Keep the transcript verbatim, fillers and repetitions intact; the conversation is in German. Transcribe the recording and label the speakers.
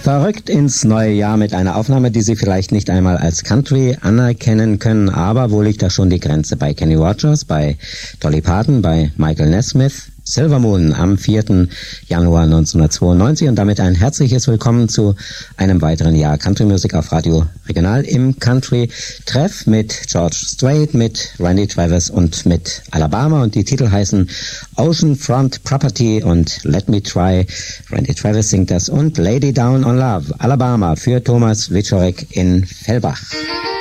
Speaker 1: Verrückt ins neue Jahr mit einer Aufnahme, die Sie vielleicht nicht einmal als Country anerkennen können, aber wo liegt da schon die Grenze? Bei Kenny Rogers, bei Dolly Parton, bei Michael Nesmith? Silver Moon am vierten Januar neunzehnhundertzweiundneunzig und damit ein herzliches Willkommen zu einem weiteren Jahr Country Music auf Radio Regional im Country Treff mit George Strait, mit Randy Travis und mit Alabama, und die Titel heißen Oceanfront Property und Let Me Try. Randy Travis singt das, und Lady Down on Love, Alabama, für Thomas Wieczorek in Fellbach.